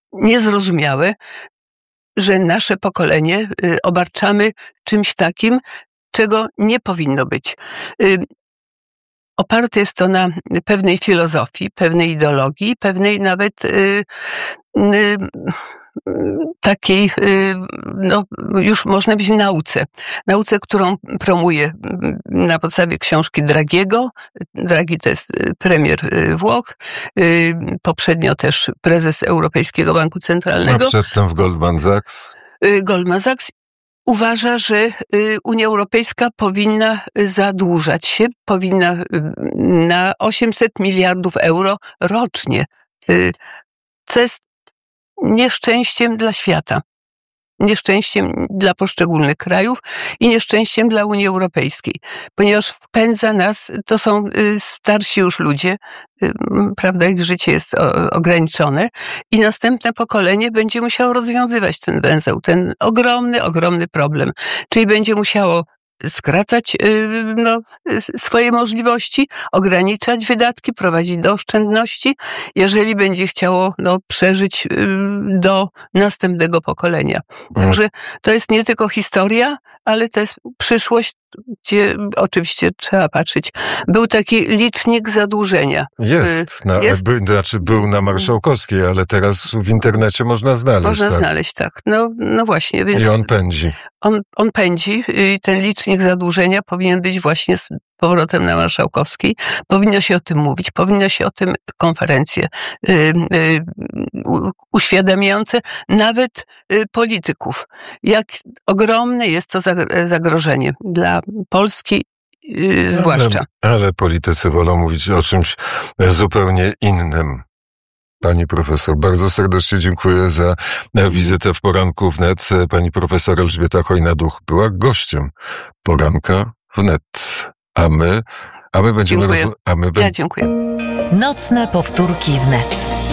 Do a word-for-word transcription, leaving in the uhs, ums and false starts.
niezrozumiałe, że nasze pokolenie obarczamy czymś takim, czego nie powinno być. Oparte jest to na pewnej filozofii, pewnej ideologii, pewnej nawet y, y, takiej, y, no już można być nauce. Nauce, którą promuje na podstawie książki Draghiego. Draghi to jest premier Włoch, y, poprzednio też prezes Europejskiego Banku Centralnego. A przedtem w Goldman Sachs. Y, Goldman Sachs. Uważa, że Unia Europejska powinna zadłużać się, powinna na osiemset miliardów euro rocznie, co jest nieszczęściem dla świata, nieszczęściem dla poszczególnych krajów i nieszczęściem dla Unii Europejskiej, ponieważ wpędza nas, to są starsi już ludzie, prawda, ich życie jest ograniczone i następne pokolenie będzie musiało rozwiązywać ten węzeł, ten ogromny, ogromny problem. Czyli będzie musiało skracać no, swoje możliwości, ograniczać wydatki, prowadzić do oszczędności, jeżeli będzie chciało no, przeżyć do następnego pokolenia. Także to jest nie tylko historia, ale to jest przyszłość, gdzie oczywiście trzeba patrzeć. Był taki licznik zadłużenia. Jest. Na, jest? By, znaczy był na Marszałkowskiej, ale teraz w internecie można znaleźć. Można tak? znaleźć, tak. No, no właśnie. Więc I on pędzi. On, on pędzi i ten licznik zadłużenia powinien być właśnie z powrotem na Marszałkowskiej. Powinno się o tym mówić, powinno się o tym konferencje y, y, uświadamiające nawet y, polityków. Jak ogromne jest to zagrożenie dla Polski y, zwłaszcza. Ale, ale politycy wolą mówić o czymś zupełnie innym. Pani profesor, bardzo serdecznie dziękuję za wizytę w Poranku Wnet. Pani profesor Elżbieta Chojna-Duch była gościem Poranka Wnet. A my, a my będziemy... Dziękuję. Roz... A my ja dziękuję. Nocne powtórki Wnet.